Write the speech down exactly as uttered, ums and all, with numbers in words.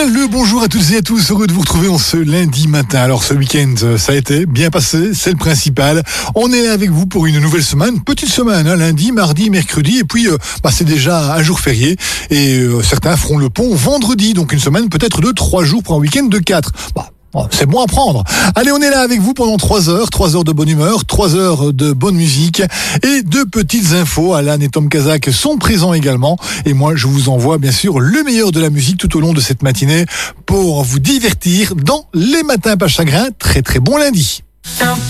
Bien le bonjour à toutes et à tous, heureux de vous retrouver en ce lundi matin. Alors ce week-end, ça a été bien passé, c'est le principal. On est là avec vous pour une nouvelle semaine, petite semaine, hein, lundi, mardi, mercredi, et puis euh, bah, c'est déjà un jour férié, et euh, certains feront le pont vendredi, donc une semaine peut-être de trois jours pour un week-end de quatre. Bah, Oh, c'est bon à prendre. Allez, on est là avec vous pendant trois heures, trois heures de bonne humeur, trois heures de bonne musique et de petites infos. Alan et Tom Kazak sont présents également. Et moi, je vous envoie bien sûr le meilleur de la musique tout au long de cette matinée pour vous divertir dans les matins pas chagrin. Très très bon lundi.